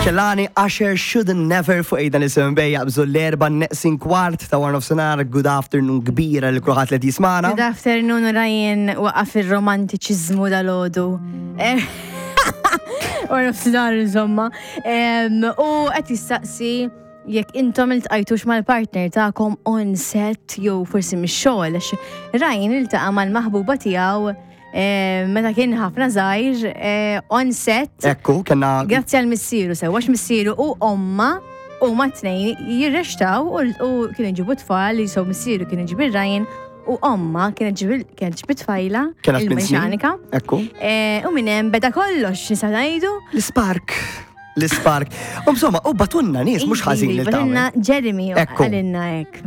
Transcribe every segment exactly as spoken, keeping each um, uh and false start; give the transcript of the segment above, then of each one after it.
Kellani Asher Shouldn't Never fuq ejda nisim bej jaqbżu l-erba neqsin kwart ta' Warn of Sonar. Good afternoon kbira li kulħadd li jismana. Good afternoon Ryan waqaf il-romantiċizmu dal-għodu. Warn of Sonar insomma. U qed jistaqsi jekk intom iltqajtux mal-partner tagħkom on set jew forsi mix-xogħol għax Ryan iltaqa' mal-maħbuba tiegħu meta kien ħafna żgħir on set. Ekku, kellna grazzi għal missieru sewwax missieru u omma u ma tnejn jirrextaw u kienu jġibu tfal li jisew missieru kienu jġibu Ryan u omma kienet ġibit tfajla il-meċanika. Ekku. U minn hemm beda kollox nisa ngħidu. L-spark. L-spark. U insomma, u batunna nies mhux ħażin li batunna Jeremy għalinna hekk.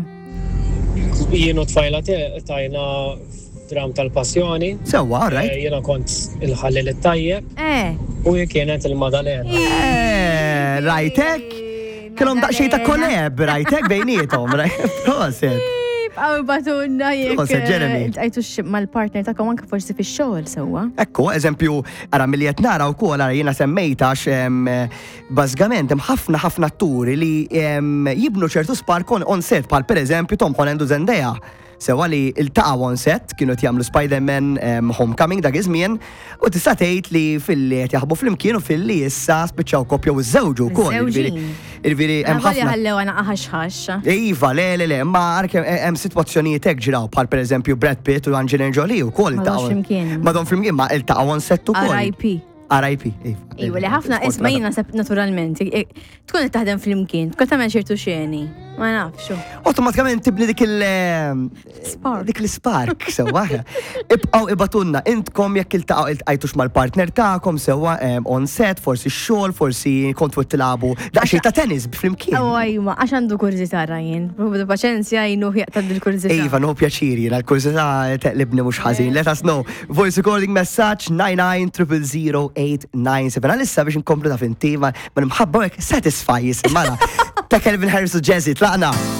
Jienu tfajla tajna dram tal-passjoni. Sewwa, right? Jiena kont il-ħallil it-tajjeb. Eh. U kienet il-Madalena. Eh, rajtek? Kellhom daqsxejn ta' koleb, rajtek bejniethom, proset. Għaw batunna jekk. Proset, Jeremy. Għajtux mal-partner tagħkom anke forsi fix-xogħol sewwa. Ekku, eżempju, ara milli qed nara wkoll ara jiena semmejtax bażikament hemm ħafna ħafna atturi li jibnu ċertu spark on set bħal pereżempju Tom Holland u Zendaya. Sewa li il-taqaw on set kienu jagħmlu Spider-Man um, Homecoming dak iż-żmien u tista' tgħid li fil-li qed jaħbu flimkien u fil-li issa spiċċaw koppja u żewġu wkoll. Irviri hemm ħafna. ħallew ana ħaxħax. Iva, le le le, ma hemm sitwazzjonijiet hekk ġiraw bħal pereżempju Brad Pitt u Angelina Jolie wkoll iltaqgħu. Flimkien. Madhom flimkien ma iltaqgħu on set ukoll. R I P. R I P. Iwa li ħafna isma' jiena naturalment tkun qed taħdem flimkien, tkun tagħmel ċertu xeni. Ma nafx. Awtomatikament tibni dik il spark. Dik l-spark sewwa. Ibqgħu ibatunna intkom jekk iltaqgħu iltqajtux mal-partner tagħkom sewwa on set, forsi x-xogħol, forsi kontru tilabu daqsxejn ta' tennis flimkien. Oh ajma, għax għandu kurżità Ryan. Provu paċenzja jnu jaqtad il-kurżità. Iva, no pjaċiri, l-kurżità teqlibni mhux ħażin. Let us know. Voice recording message nine nine zero zero zero eight nine seven. Għalissa biex nkomplu ta' fintiva, ma nimħabba hekk satisfy jisimana. Ta' Calvin Harris u Jazzy, tlaqna.